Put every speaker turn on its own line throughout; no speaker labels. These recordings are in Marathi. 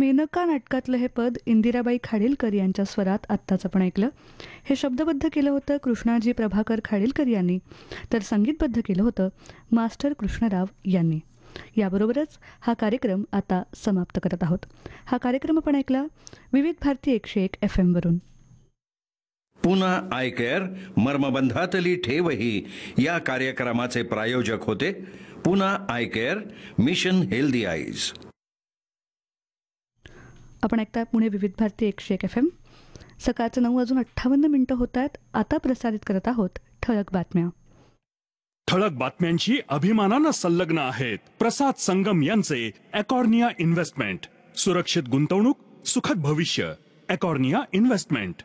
मेनका नाटकातलं हे पद इंदिराबाई खाडीलकर यांच्या स्वरात आत्ताच आपण ऐकलं. हे शब्दबद्ध केलं होतं कृष्णाजी प्रभाकर खाडीलकर यांनी, तर संगीतबद्ध केलं होतं मास्टर कृष्णराव यांनी. याबरोबरच हा कार्यक्रम आता समाप्त करत आहोत. हा कार्यक्रम आपण ऐकला विविध भारती 101 FM वरून.
पुन्हा आय केअर मर्मबंधातली ठेवही या कार्यक्रमाचे प्रायोजक होते पुन्हा I care, mission healthy eyes.
आपण ऐकताय पुणे विविध भारती 101 FM. सकाळचं 9:58 होत आहेत. आता प्रसारित करत आहोत ठळक बातम्या.
ठळक बातम्यांची अभिमानानं संलग्न आहेत प्रसाद संगम यांचे एकॉर्निया इन्व्हेस्टमेंट. सुरक्षित गुंतवणूक, सुखद भविष्य. एकॉर्निया इन्व्हेस्टमेंट.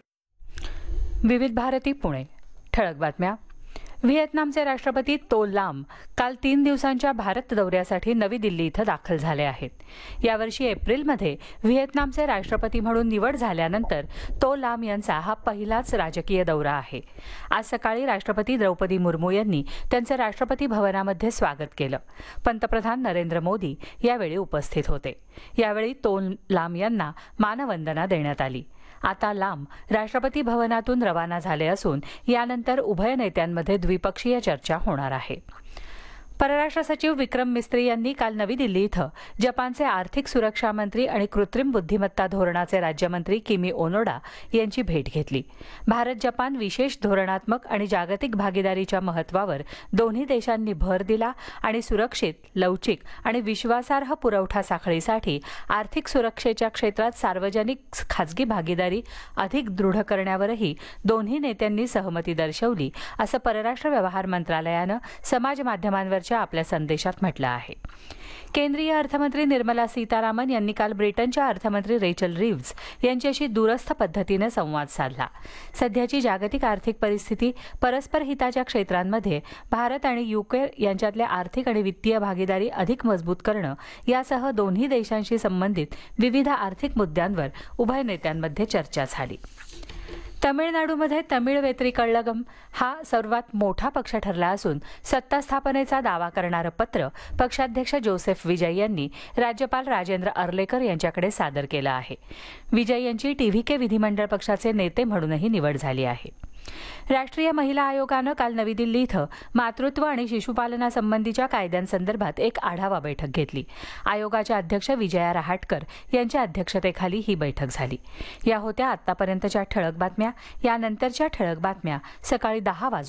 विविध भारती पुणे. ठळक बातम्या. व्हिएतनामचे राष्ट्रपती तो लाम काल 3 दिवसांच्या भारत दौऱ्यासाठी नवी दिल्ली इथं दाखल झाले आहेत. यावर्षी एप्रिलमध्ये व्हिएतनामचे राष्ट्रपती म्हणून निवड झाल्यानंतर तो लाम यांचा हा पहिलाच राजकीय दौरा आहे. आज सकाळी राष्ट्रपती द्रौपदी मुर्मू यांनी त्यांचं राष्ट्रपती भवनामध्ये स्वागत केलं. पंतप्रधान नरेंद्र मोदी यावेळी उपस्थित होते. यावेळी तो लाम यांना मानवंदना देण्यात आली. आता लांब राष्ट्रपती भवनातून रवाना झाले असून यानंतर उभय नेत्यांमध्ये द्विपक्षीय चर्चा होणार आहे. परराष्ट्र सचिव विक्रम मिस्त्री यांनी काल नवी दिल्ली इथं जपानचे आर्थिक सुरक्षा मंत्री आणि कृत्रिम बुद्धिमत्ता धोरणाचे राज्यमंत्री किमी ओनोडा यांची भेट घेतली. भारत जपान विशेष धोरणात्मक आणि जागतिक भागीदारीच्या महत्त्वावर दोन्ही देशांनी भर दिला आणि सुरक्षित, लवचिक आणि विश्वासार्ह पुरवठा साखळीसाठी आर्थिक सुरक्षेच्या क्षेत्रात सार्वजनिक खाजगी भागीदारी अधिक दृढ करण्यावरही दोन्ही नेत्यांनी सहमती दर्शवली, असं परराष्ट्र व्यवहार मंत्रालयानं समाज माध्यमांवर आपल्या संदेशात म्हटलं आहे. केंद्रीय अर्थमंत्री निर्मला सीतारामन यांनी काल ब्रिटनच्या अर्थमंत्री रेचल रिव्हज यांच्याशी दूरस्थ पद्धतीने संवाद साधला. सध्याची जागतिक आर्थिक परिस्थिती, परस्पर हिताच्या क्षेत्रांमध्ये भारत आणि युके यांच्यातल्या आर्थिक आणि वित्तीय भागीदारी अधिक मजबूत करणं यासह दोन्ही देशांशी संबंधित विविध आर्थिक मुद्द्यांवर उभय नेत्यांमध्ये चर्चा झाली. तमिळनाडूमध्ये तमिळ वेत्री कळगम हा सर्वात मोठा पक्ष ठरला असून सत्ता स्थापनेचा दावा करणारं पत्र पक्षाध्यक्ष जोसेफ विजय यांनी राज्यपाल राजेंद्र अर्लेकर यांच्याकडे सादर केलं आहे. विजय यांची टीव्हीके विधिमंडळ पक्षाचे नेते म्हणूनही निवड झाली आहे. राष्ट्रीय महिला आयोगानं काल नवी दिल्ली इथं मातृत्व आणि शिशुपालनासंबंधीच्या कायद्यांसंदर्भात एक आढावा बैठक घेतली. आयोगाच्या अध्यक्ष विजया रहाटकर यांच्या अध्यक्षतेखाली ही बैठक झाली. या होत्या आतापर्यंतच्या ठळक बातम्या. यानंतरच्या ठळक बातम्या सकाळी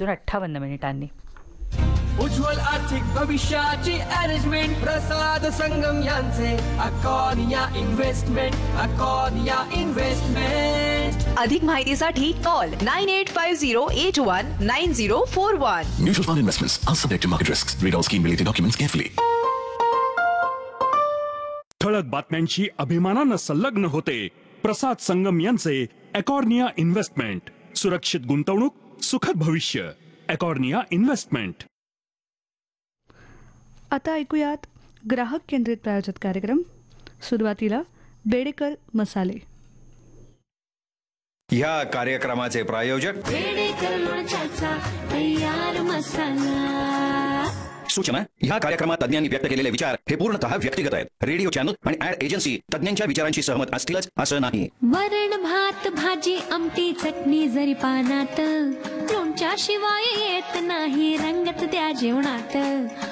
10:58.
उज्ज्वल आर्थिक भविष्याची अरेंजमेंट प्रसाद संगम यांचे एकॉर्निया इन्व्हेस्टमेंट. एकॉर्निया इन्व्हेस्टमेंट.
अधिक माहितीसाठी call 9850819041.
Mutual fund investments are subject to market risks. Read all scheme related documents carefully.
ठळक बातम्यांची अभिमानानं संलग्न होते प्रसाद संगम यांचे एकॉर्निया इन्व्हेस्टमेंट. सुरक्षित गुंतवणूक, सुखद भविष्य. एकॉर्निया इन्व्हेस्टमेंट.
आता ऐकूयात ग्राहक केंद्रित प्रायोजित कार्यक्रम. सुरुवातीला बेडेकर मसाले.
ह्या कार्यक्रमाचे प्रायोजक सूचना. ह्या कार्यक्रमात तज्ञांनी व्यक्त केलेले विचार हे पूर्णतः व्यक्तिगत आहेत. रेडिओ चॅनल आणि ऍड एजन्सी तज्ञांच्या विचारांशी सहमत असतीलच असं नाही.
वरण भात भाजी आमटी चटणी जरी पानात लोणच्या शिवाय येत नाही रंगत त्या जेवणात.